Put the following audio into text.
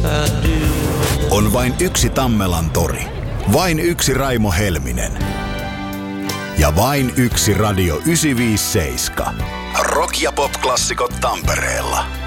On vain yksi Tammelan tori, vain yksi Raimo Helminen ja vain yksi Radio 957. Rock- ja pop-klassikot Tampereella.